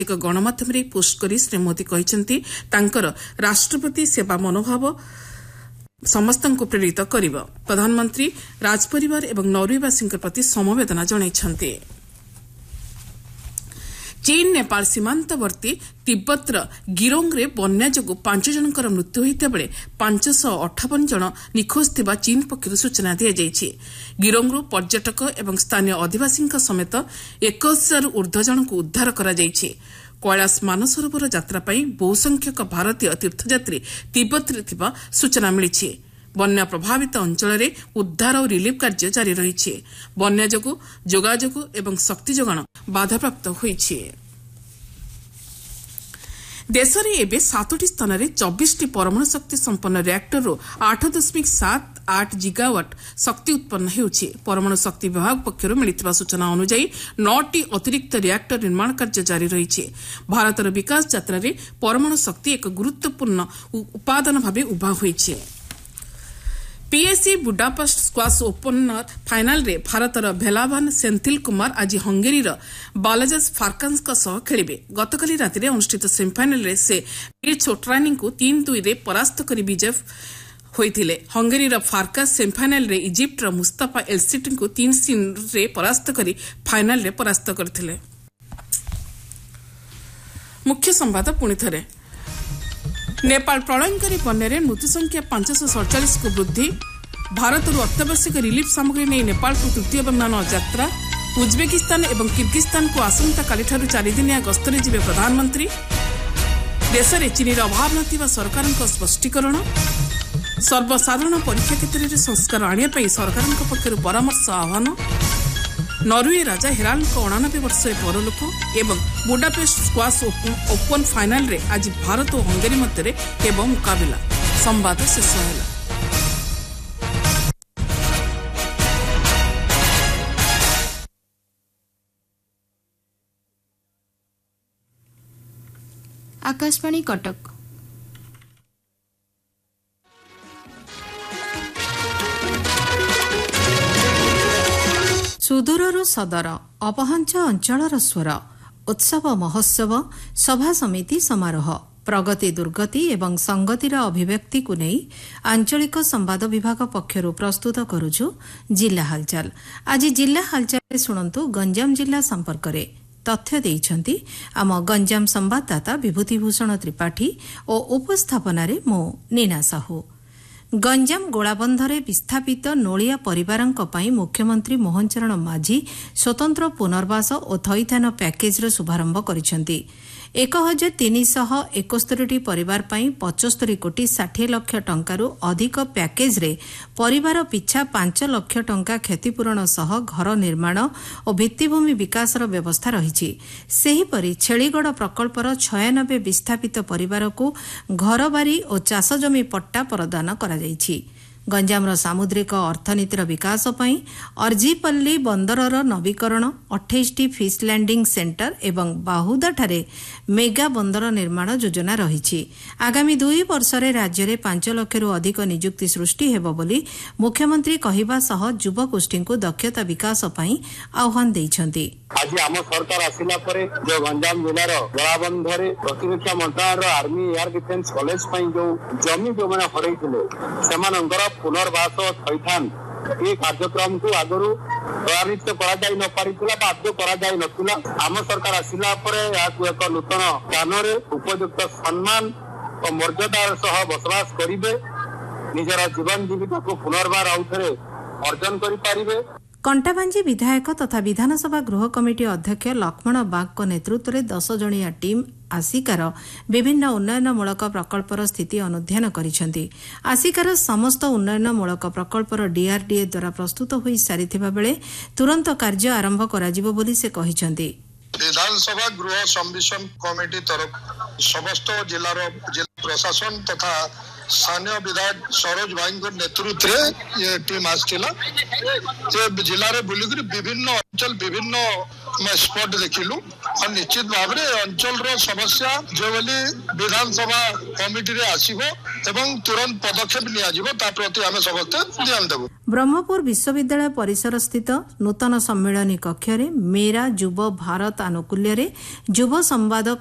एक गणमाध्यम पोस्ट करी श्री मोदी कहते तांकर राष्ट्रपति सेवा मनोभाव समस्त प्रेरित करिब। प्रधानमंत्री राजपरिवार एवं नॉर्वेवासी प्रति समवेदना जणाइछन्ति। चीन नेपाल सीमांतवर्ती तिब्बतर गिरोंगरे बन्या जोगु 5 जनकर मृत्यु होइता बेले 558 जन निखोज थिबा चीन पक्षरु सूचना दिया जायछि। गिरोंगरु पर्यटक एवं स्थानीय आदिवासी समेत 1000 ऊर्ध्व जनकु उद्धार करा जायछि। कैलाश मानसरोवर यात्रा पई बहु संख्यक भारतीय तीर्थयात्री तिब्बतरे थिबा सूचना मिलिछि। बन्या प्रभावित अंचल उद्धार और रिलीफ कार्य जारी रही। बन्या जोगु जोगाजोग एवं शक्ति जोगाण बाधाप्राप्त होइछि। देश में एवं 7टी स्थान में 24टी परमाणु शक्ति संपन्न रिएक्टर 8.78 जिगावाट शक्ति उत्पन्न होउछि। परमाणु शक्ति विभाग पक्षर मिलिथिबा सूचना अनुसार 9टी अतिरिक्त रिएक्टर निर्माण कार्य जारी रही। भारतर विकास यात्रा रे परमाणु शक्ति एक गुरुत्वपूर्ण उपादान भाव उभा होइछि। PSC Budapest squash opener final रे भारतर भेलाभान सेंथिल कुमार आज हंगेरीर बालाजस फार्कान्स सह खेलिबे। गतकाली राति अनुष्ठित सेमीफाइनाल रे से छोट्रानी को 3-2 रे परास्त कर विजय होइथिले। हंगेरीर फार्कास सेमीफाइनाल रे इजिप्टर मुस्ताफा एलसिटी को 3-0 रे परास्त कर फाइनाल रे परास्त करथिले। मुख्य संवाद पुणी थरे। नेपाल प्रलयंकारी बन्या मृत्यु संख्या 547 को वृद्धि। भारत अत्यावश्यक रिलीफ सामग्री नहीं नेपाल को तृतीय विमान यात्रा। उज्बेकिस्तान एवं किर्गिस्तान को आसंता काली 4 दिनिया गस्तरे जिबे प्रधानमंत्री। देश में चीनी अभाव नथिबा सरकार स्पष्टीकरण। सर्वसाधारण परीक्षा क्षेत्र में संस्कार आने सरकार पक्षर परामर्श आह्वान। नॉर्वे राजा हेराल्ड 89 वर्ष परलोक एवं बुडापेस्ट स्क्वाश ओपन फाइनाल रे आज भारत और हंगेरी मध्य एवं मुकाबला। संवाद शेष होला। आकाशवाणी कटक। सुदूररू सदर अपहंच अंचलर स्वर उत्सव महोत्सव सभा समिति समारोह प्रगति दुर्गति एवं संगतिर अभिव्यक्ति को नहीं आंचलिक संवाद विभाग पक्षर प्रस्तुत करुछु जिला हालचाल। आज जिला हालचाल शुणु गंजाम जिला संपर्क में तथ्य देइछंती आम गंजाम संवाददाता विभूतिभूषण त्रिपाठी और उपस्थापन मो नीना साहू। गंजाम गोलाबंधरे विस्थापित नोलिया परिवारंक पई मुख्यमंत्री मोहन चरण माझी स्वतंत्र पुनर्वास और थईथान पैकेज शुभारंभ करिसेंती। 1371 परिवार पई 75 कोटी 60 लाख टंकारु अधिक पैकेज रे परिवार पिछा 5 लाख टंका क्षतिपूरण सह घर निर्माण और भित्तिभूमि विकासर व्यवस्था रही। सेहीपरि छेलीगड़ प्रकल्पर 96 विस्थापित परिवार को घरबारी और चाष जमी पट्टा प्रदान करा जायछि। गंजामर सामुद्रिक अर्थनीतिर विकास पई अर्जीपल्ली बंदरर नवीकरण 28टी फिश लैंडिंग सेंटर एवं बाहुदाठारे मेगा बंदर निर्माण योजना रही। आगामी 2 वर्ष राज्य में 5 लाख अधिक नियुक्ति सृष्टि हेबो बोली मुख्यमंत्री कहिबा सह युवगोष्ठी को दक्षता विकास पई आह्वान देइछंती। आज आम सरकार आसिला परे जो गंजाम जिलार गोलाबंधरे प्रतिरक्षा मंत्रालय आर्मी एयर डिफेन्स कॉलेज जो जमी जो मैंने हरईले से पुनर्वास थईथान ये कार्यक्रम को आगु त्वरान्वित करा आम सरकार आसिला परे एक नूतन स्थान उपयुक्त सम्मान और मर्यादार सह बसवास करिवे निजर जीवन जीविका को पुनर्बार आउथरे अर्जन करि पारिबे। कंटाबांजी विधायक तथा विधानसभा गृह कमिटी अध्यक्ष लक्ष्मण बाग नेतृत्व में 10 जणिया टीम आसिकार विभिन्न उन्नयनमूलक प्रकल्पर स्थिति अनुध्यान करिसेंती। आसिकार समस्त उन्नयनमूलक प्रकल्पर डीआरडीए द्वारा प्रस्तुत होई सारिथिबा बेले तुरंत कार्य आरंभ कराजिबो बोली से कहिसेंती। विधानसभा गृह सम्मिशन कमिटी तरफ समस्त जिला प्रशासन तथा स्थानीय विधायक सरोज भाई नेतृत्व ये टीम आसला जिले बुलिक विभिन्न अंचल विभिन्न स्पॉट देखिलु और निश्चित भाव में अंचल समस्या जो विधानसभा कमिटी रे आसीबो एवं तुरंत पदक्षेप नियाजिबो ता प्रति आमे समस्त ध्यान देबो। ब्रह्मपुर विश्वविद्यालय परिसर स्थित नूतन सम्मेलनी कक्ष रे मेरा युव भारत आनुकूल्य युव संवाद